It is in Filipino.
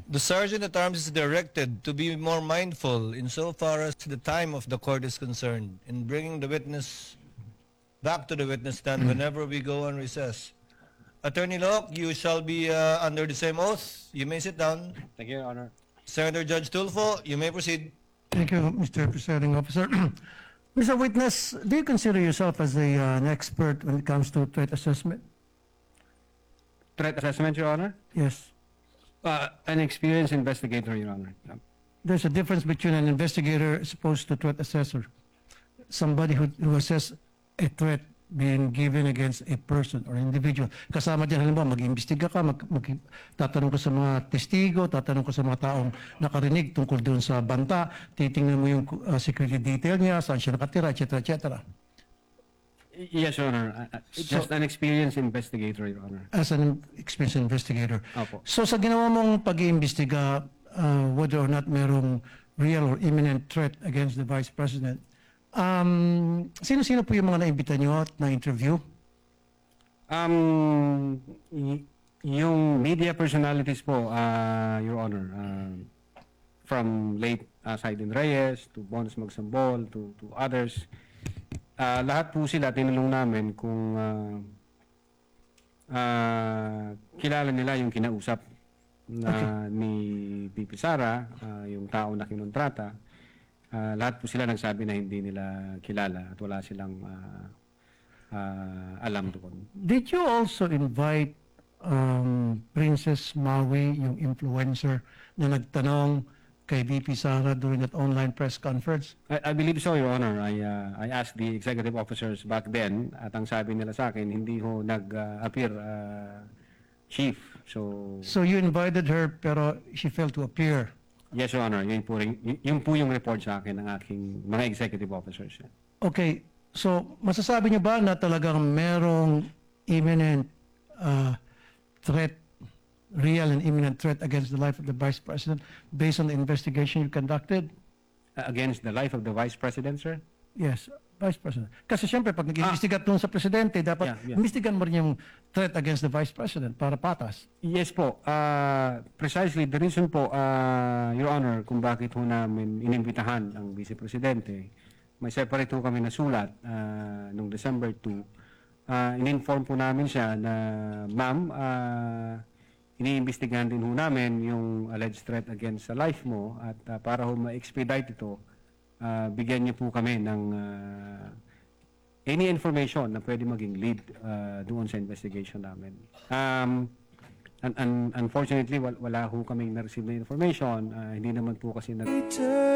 The sergeant at arms is directed to be more mindful insofar as the time of the court is concerned in bringing the witness back to the witness stand whenever we go on recess. Attorney Locke, you shall be under the same oath. You may sit down. Thank you, Your Honor. Senator Judge Tulfo, you may proceed. Thank you, Mr. Presiding Officer. Mr. Witness, do you consider yourself as an expert when it comes to threat assessment? Threat assessment, Your Honor? Yes. An experienced investigator, Your Honor. There's a difference between an investigator as opposed to threat assessor. Somebody who assesses a threat being given against a person or individual. Kasama dyan, halimbawa, mag-imbestiga ka, tatanong ka sa mga testigo, tatanong ka sa mga taong nakarinig tungkol doon sa banta, titingnan mo yung security detail niya, saan siya nakatira, etc., etc. Yes, Your Honor. Just an experienced investigator, Your Honor. As an experienced investigator. Opo. So sa ginawa mong pag-iimbestiga, whether or not merong real or imminent threat against the Vice President, sino-sino po yung mga naimbita nyo at na-interview? Yung media personalities po, Your Honor, from late Saiden Reyes to Bones Magsambol to others, lahat po sila tinanong namin kung kilala nila yung kinausap na ni VP Sara, yung tao na kinontrata. Lahat po sila nagsabi na hindi nila kilala at wala silang alam doon. Did you also invite Princess Maui, yung influencer, na nagtanong kay VP Sara during that online press conference? I believe so, Your Honor. I asked the executive officers back then at ang sabi nila sa akin, hindi ho nag-appear chief. So you invited her pero she failed to appear? Yes, Your Honor. Yun po yung report sa akin ng aking mga executive officers. Okay. So masasabi niyo ba na talagang merong imminent threat, real and imminent threat against the life of the Vice President based on the investigation you conducted? Against the life of the Vice President, sir? Yes, Vice President. Kasi siyempre, pag nag-imbestiga tungkol sa Presidente, dapat imbestigan mo rin yung threat against the Vice President para patas. Yes po. Precisely the reason po, Your Honor, kung bakit ho namin inimbitahan ang Vice Presidente, may separate ho kami na sulat noong December 2. In-inform po namin siya na, ma'am, iniimbestigahan din ho namin yung alleged threat against sa life mo at para ho ma-expedite ito, bigyan niyo po kami ng any information na pwede maging lead doon sa investigation namin. Unfortunately, wala ho kaming na-receive na information. Hindi naman po kasi